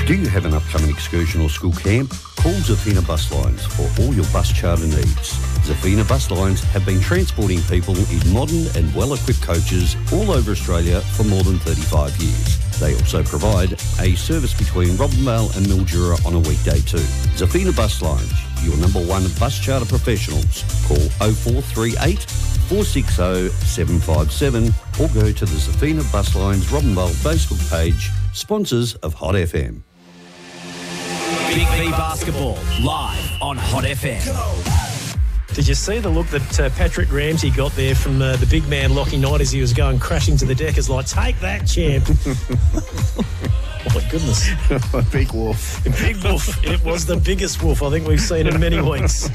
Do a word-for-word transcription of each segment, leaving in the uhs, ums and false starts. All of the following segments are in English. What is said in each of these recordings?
Do you have an upcoming excursion or school camp? Call Zafina Bus Lines for all your bus charter needs. Zafina Bus Lines have been transporting people in modern and well-equipped coaches all over Australia for more than thirty-five years. They also provide a service between Robinvale and Mildura on a weekday too. Zafina Bus Lines, your number one bus charter professionals. Call oh four three eight, four six oh, seven five seven or go to the Zafina Bus Lines Robinvale Facebook page, sponsors of Hot F M. Big V Basketball, live on Hot F M. Did you see the look that uh, Patrick Ramsey got there from uh, the big man Lockie Knight as he was going crashing to the deck? It's like, take that, champ. Oh, my goodness. Big wolf. Big wolf. It was the biggest wolf I think we've seen in many weeks.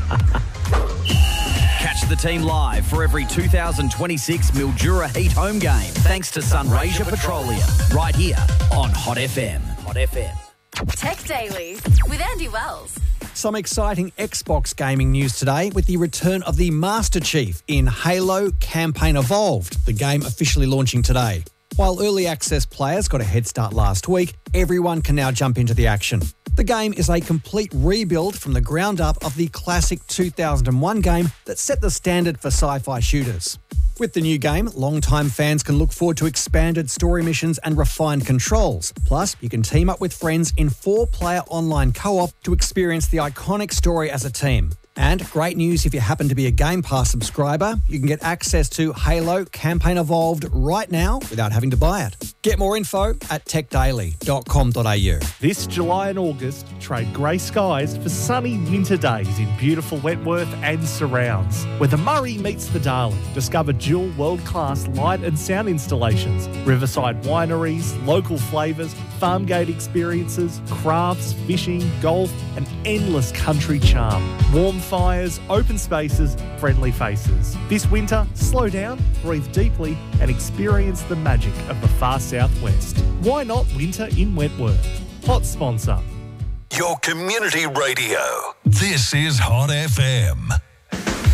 Catch the team live for every two thousand twenty-six Mildura Heat home game, thanks to Sunraysia Petroleum, right here on Hot F M. Hot F M. Tech Daily with Andy Wells. Some exciting Xbox gaming news today with the return of the Master Chief in Halo Campaign Evolved, the game officially launching today. While early access players got a head start last week, everyone can now jump into the action. The game is a complete rebuild from the ground up of the classic two thousand one game that set the standard for sci-fi shooters. With the new game, long-time fans can look forward to expanded story missions and refined controls. Plus, you can team up with friends in four-player online co-op to experience the iconic story as a team. And great news if you happen to be a Game Pass subscriber, you can get access to Halo Campaign Evolved right now without having to buy it. Get more info at tech daily dot com dot a u. This July and August, trade grey skies for sunny winter days in beautiful Wentworth and surrounds, where the Murray meets the Darling. Discover dual world-class light and sound installations, riverside wineries, local flavours, farm gate experiences, crafts, fishing, golf, and endless country charm. Warm fires, open spaces, friendly faces. This winter, slow down, breathe deeply, and experience the magic of the far southwest. Why not winter in Wentworth? Hot sponsor. Your community radio. This is Hot F M.